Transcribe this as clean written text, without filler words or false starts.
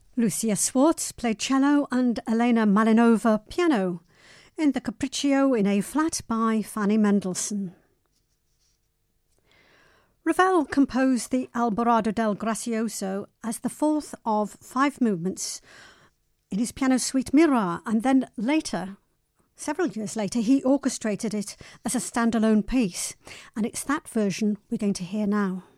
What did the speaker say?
Lucia Swartz played cello and Elena Malinova piano in the Capriccio in A-flat by Fanny Mendelssohn. Ravel composed the Alborada del Gracioso as the fourth of 5 movements in his piano suite Miroir, and then later, several years later, he orchestrated it as a standalone piece, and it's that version we're going to hear now.